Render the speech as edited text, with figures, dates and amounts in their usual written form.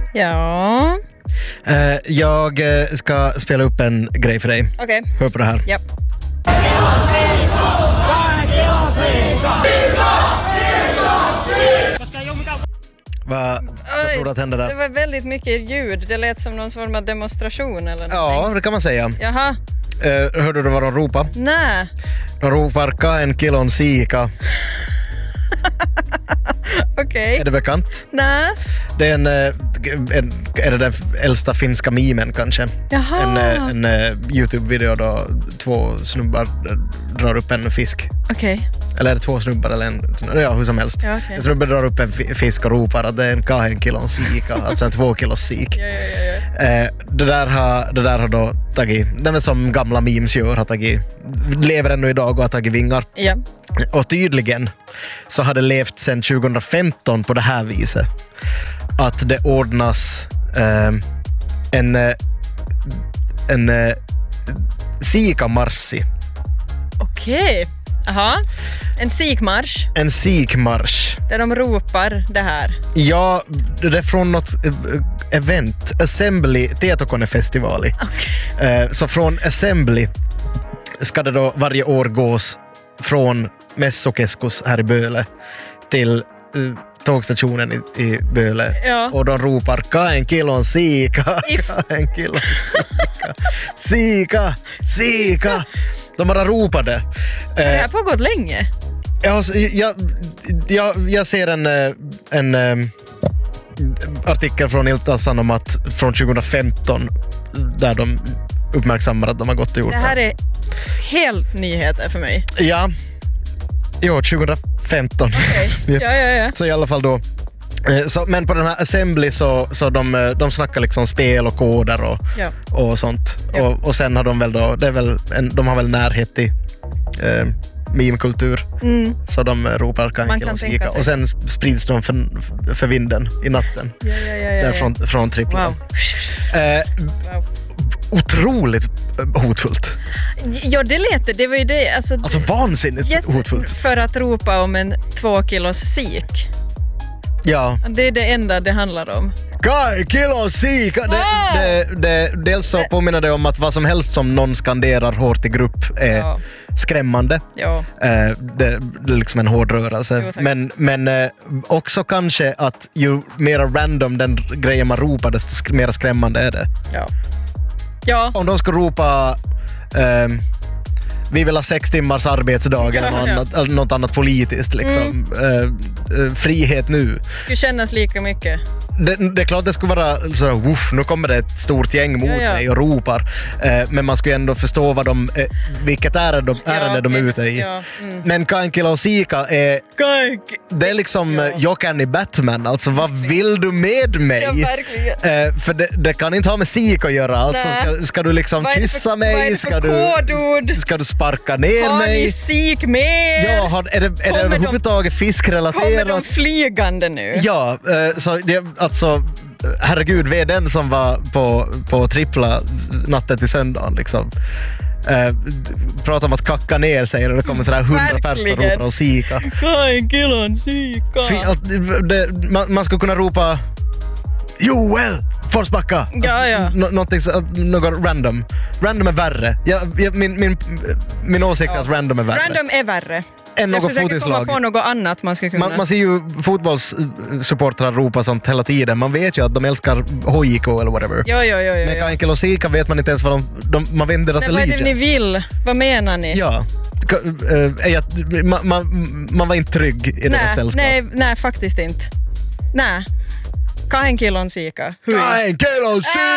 Ja. Jag ska spela upp en grej för dig. Okej. Hör på det här. Japp. Vad tror du att hände Det där? var väldigt mycket ljud. Det lät som någon form av demonstration eller någonting. Ja, det kan man säga. Jaha. Hörde du vad de ropar? Nej. De ropar kaen kilon sika. Okej. Är det bekant? Nej. Det är är det den äldsta finska memen kanske? Jaha. En YouTube-video då 2 snubbar drar upp en fisk. Okej. Eller är det 2 snubbar eller ja, hur som helst. Ja, okej. En snubbe drar upp en fisk och ropar att det är en kaen kilon sika, alltså en 2 kilos sik. Ja. Det där har då tagit, det är som gamla memes gör, har tagit, lever ännu idag och har tagit vingar. Ja. Och tydligen så har det levt sedan 2015 på det här viset. Att det ordnas en Sika-marssi. Okej. Aha. En sikmarsch En Sik-marsch. där de ropar det här. Ja, det är från något event. Assembly, Tietokonefestivali. Så från Assembly ska det då varje år gås från Messokeskus här i Böle till tågstationen i Böle. Ja. Och de ropar kaen kilon sika, kaen kilon sika, sika. De bara ropade. Har det här pågått länge? Jag ser en artikel från Ilta-Sanomat om att från 2015 där de uppmärksammar att de har gått och gjort Det här är helt nyheter för mig. Ja. Jo, 2015. Okej. Ja. Så i alla fall då. Men på den här Assembly så de snackar liksom spel och koder och sånt. Ja. Och sen har de väl då, de har väl närhet till meme-kultur. Så de ropar Man kan kan sika. tänka sig. Och sen sprids de för vinden i natten. Ja. Där från tripplan. Wow. Wow. Otroligt hotfullt. Ja, det lät det var ju det. Alltså vansinnigt hotfullt. För att ropa om en 2 kilos sik. Ja. Det är det enda det handlar om. Kai kilo sika! Dels så påminner det om att vad som helst som någon skanderar hårt i grupp är skrämmande. Ja. Det är liksom en hård rörelse. Jo, tack. Men också kanske att ju mer random den grejen man ropar, desto mer skrämmande är det. Ja. Om de ska ropa vi vill ha 6 timmars arbetsdag eller något annat politiskt liksom. Frihet nu. Det skulle kännas lika mycket. Det är klart det skulle vara sådär, woof, nu kommer det ett stort gäng mot mig och ropar. Men man skulle ändå förstå vad vilket ärende de är ute i. Ja. Men kaen kilo sika är det är liksom Jokern i Batman. Alltså, vad vill du med mig? Ja, verkligen. För det kan inte ha med sik att göra. Alltså, ska du liksom kyssa mig? Vad är det för kodord? Ska du sparka ner mig? Har ni sik med? Ja, är det överhuvudtaget fiskrelaterat? Kommer de flygande nu? Ja, så alltså herregud, vi är den som var på trippla natten till söndagen liksom. Pratar om att kacka ner sig och det kommer sådär 100 personer och ropar och sika. Kaen kilon sika. Man skulle kunna ropa Joel Forsbacka. Ja. Något random. Random är värre. Min åsikt är att random är värre. Random är värre. Än något försöker fotislag. komma på något annat man ska kunna. Man ser ju fotbollssupportrar ropa sånt hela tiden. Man vet ju att de älskar HJK eller whatever. Ja. Men kaen kilo sika vet man inte ens vad man vet deras Vad är allegiance. det ni vill? Vad menar ni? Ja. Man var inte trygg i deras sällskap. Nej, faktiskt inte. Nej. Kaen kilon sika. Kaen kilon sika!